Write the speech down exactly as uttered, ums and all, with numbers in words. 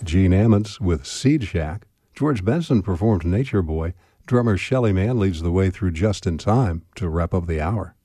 Gene Ammons with Seed Shack. George Benson performed Nature Boy. Drummer Shelly Mann leads the way through Just in Time to wrap up the hour.